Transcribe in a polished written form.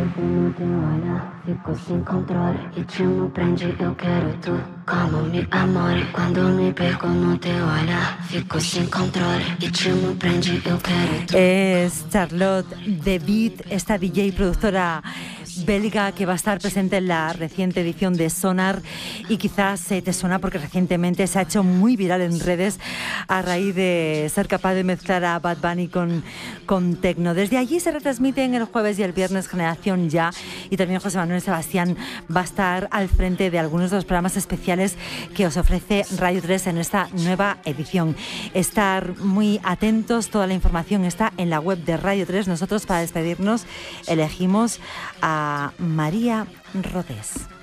pego no te olha, fico sem controle e te me prende, eu quero tu como mi amore. Quando me pego no te olha, fico sin controle y te me prende, eu quero tu. Es Charlotte de Beat, esta DJ y productora belga que va a estar presente en la reciente edición de Sonar, y quizás te suena porque recientemente se ha hecho muy viral en redes a raíz de ser capaz de mezclar a Bad Bunny con techno. Desde allí se retransmiten el jueves y el viernes Generación Ya, y también José Manuel Sebastián va a estar al frente de algunos de los programas especiales que os ofrece Radio 3 en esta nueva edición. Estar muy atentos, toda la información está en la web de Radio 3. Nosotros, para despedirnos, elegimos a María Rodés.